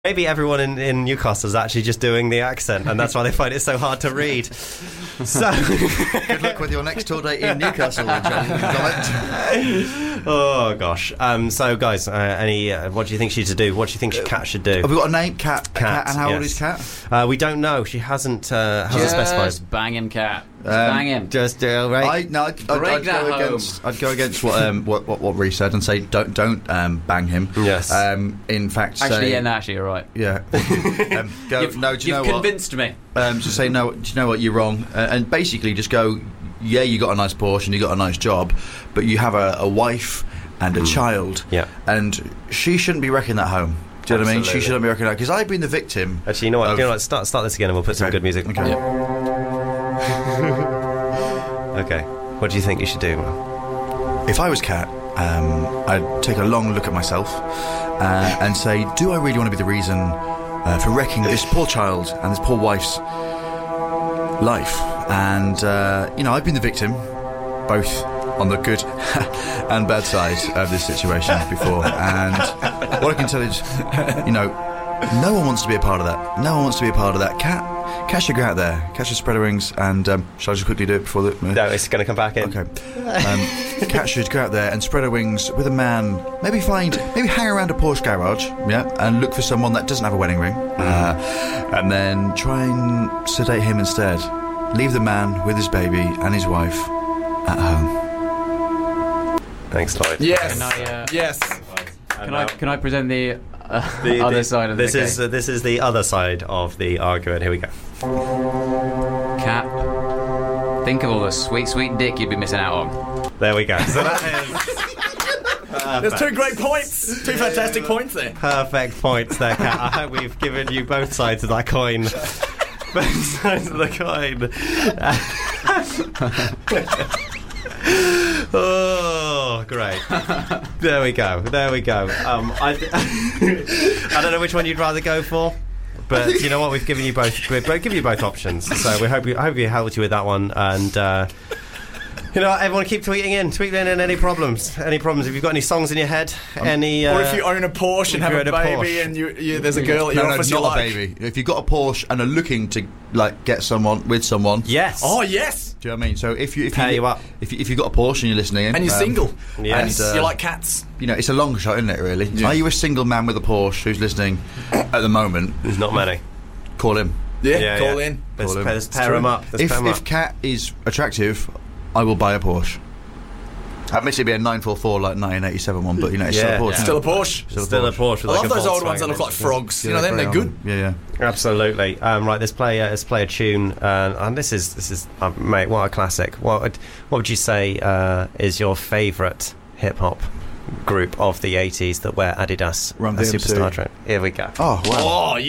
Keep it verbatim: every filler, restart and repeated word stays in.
Maybe everyone in, in Newcastle is actually just doing the accent, and that's why they find it so hard to read. So, good luck with your next tour date in Newcastle, John. Oh gosh. Um, so, guys, uh, any? Uh, what do you think she's to do? What do you think Kat should do? Have we got a name, Kat? Kat. And how yes. old is Kat? Uh, we don't know. She hasn't uh, hasn't Just specified. bang him, Kat. Um, bang him. Just uh, right. I no, I'd, I'd, Break I'd that go home. against. I'd go against what um, what what, what Reece said and say don't don't um, bang him. Yes. Um, in fact, Actually, say, yeah, no, actually, you're right. yeah. um, go, You've, no, do you you've know what? convinced me. Um, just say no. Do you know what? You're wrong. Uh, and basically, just go. Yeah, you got a nice Porsche and you got a nice job, but you have a, a wife and a mm. child. Yeah. And she shouldn't be wrecking that home. Do you know what I mean? She shouldn't be wrecking that, because I've been the victim. Actually, you know what? Of, you know what? Start start this again, and we'll put okay. some good music. Okay. Yeah. Okay. What do you think you should do? If I was Kat, um, I'd take a long look at myself uh, and say, do I really want to be the reason uh, for wrecking this poor child and this poor wife's life? And, uh, you know, I've been the victim, both on the good and bad side of this situation before. And what I can tell is, you know, no one wants to be a part of that. No one wants to be a part of that. Kat, Kat should go out there, catch her spreader wings, and um, shall I just quickly do it before the... Uh, no, it's going to come back in. Okay. Um, Kat should go out there and spread her wings with a man, maybe find, maybe hang around a Porsche garage, yeah, and look for someone that doesn't have a wedding ring, uh, and then try and sedate him instead. Leave the man with his baby and his wife at home. Thanks, Lloyd. Yes. Can I, uh, yes. Can I can I present the, uh, The, other the, side of this the is uh, this is the other side of the argument. Here we go. Kat, think of all the sweet, sweet dick you'd be missing out on. There we go. So that is There's two great points. Two fantastic points there. perfect points there, Kat. I hope we've given you both sides of that coin. Both sides of the coin. Oh, great. There we go. There we go. Um, I, I don't know which one you'd rather go for, but you know what? We've given you both. We've given you both options. So we hope we I hope we helped you with that one. And uh, you know, everyone keep tweeting in, tweeting in any problems, any problems. If you've got any songs in your head, um, any, uh, or if you own a Porsche and have a baby, a and you, you, there's a girl at your no, no, office not you a like. baby. If you've got a Porsche and are looking to like get someone with someone, yes. Oh yes. do you know what I mean? So if you if Pair you, you up. if you, if you've got a Porsche and you're listening in, And you're um, single. Yes. and, uh, You like cats. you know, it's a long shot, isn't it? Really? Yeah. Are you a single man with a Porsche who's listening at the moment? There's not many. Call him. Yeah. Yeah, call yeah. in. Let's, Call him. let's It's pair true. them up. Let's If pair 'em if up. Kat is attractive, I will buy a Porsche. Admittedly, it'd be a nine four four like nineteen eighty-seven one, but you know, it's Yeah. still a Porsche. Yeah. Still a Porsche. Still a Still a Porsche. Porsche. I Like love a those old Volkswagen ones that look like engine. frogs. You Yeah, know them, very they're old. good. Yeah, yeah. Absolutely. Um, right, let's play. Uh, let's play a tune, uh, and this is this is uh, mate. What a classic. What would, what would you say uh, is your favourite hip hop group of the eighties that wear Adidas Run a D M C. superstar train? Here we go. Oh wow. Oh